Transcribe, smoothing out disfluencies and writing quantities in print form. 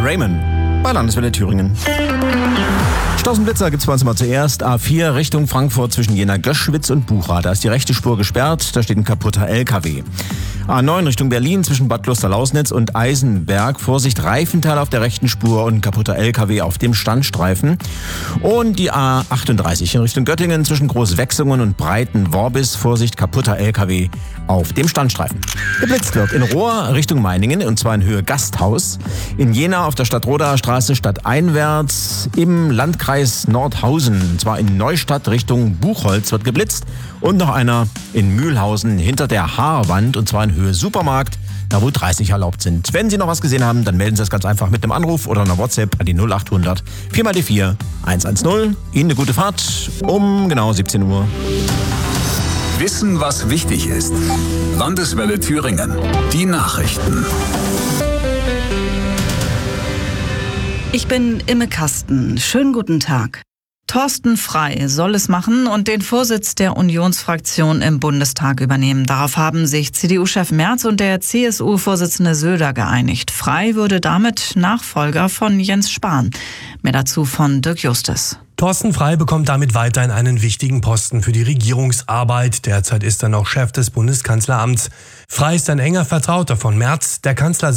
Raymond bei Landeswelle Thüringen. Stausenblitzer gibt's bei uns immer zuerst. A4 Richtung Frankfurt zwischen Jena-Göschwitz und Bucha. Da ist die rechte Spur gesperrt, da steht ein kaputter LKW. A9 Richtung Berlin zwischen Bad Kloster-Lausnitz und Eisenberg. Vorsicht, Reifenteil auf der rechten Spur und ein kaputter LKW auf dem Standstreifen. Und die A38 in Richtung Göttingen zwischen Großwechsungen und Breiten-Worbis. Vorsicht, kaputter LKW auf dem Standstreifen. Geblitzt wird in Rohr Richtung Meiningen, und zwar in Höhe Gasthaus. In Jena auf der Stadtrodaer Straße stadteinwärts. Im Landkreis Nordhausen, und zwar in Neustadt Richtung Buchholz, wird geblitzt. Und noch einer in Mühlhausen hinter der Haarwand, und zwar in Höhe Supermarkt, da wo 30 erlaubt sind. Wenn Sie noch was gesehen haben, dann melden Sie das ganz einfach mit einem Anruf oder einer WhatsApp an die 0800 4x4 110. Ihnen eine gute Fahrt um genau 17 Uhr. Wissen, was wichtig ist. Landeswelle Thüringen. Die Nachrichten. Ich bin Imme Kasten. Schönen guten Tag. Thorsten Frey soll es machen und den Vorsitz der Unionsfraktion im Bundestag übernehmen. Darauf haben sich CDU-Chef Merz und der CSU-Vorsitzende Söder geeinigt. Frey würde damit Nachfolger von Jens Spahn. Mehr dazu von Dirk Justus. Thorsten Frey bekommt damit weiterhin einen wichtigen Posten für die Regierungsarbeit. Derzeit ist er noch Chef des Bundeskanzleramts. Frey ist ein enger Vertrauter von Merz. Der Kanzler